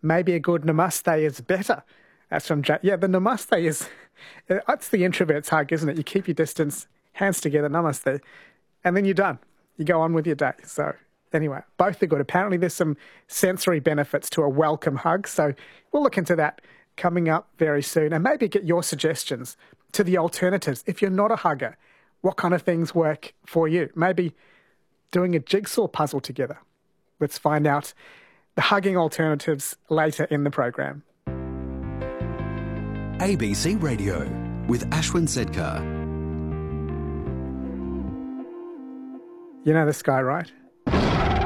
maybe a good namaste is better. That's from Yeah, the namaste is, it's the introvert's hug, isn't it? You keep your distance, hands together, namaste, and then you're done. You go on with your day. So anyway, both are good. Apparently there's some sensory benefits to a welcome hug. So we'll look into that coming up very soon, and maybe get your suggestions to the alternatives. If you're not a hugger, what kind of things work for you? Maybe doing a jigsaw puzzle together. Let's find out the hugging alternatives later in the program. ABC Radio with Ashwin Sedkar. You know this guy, right?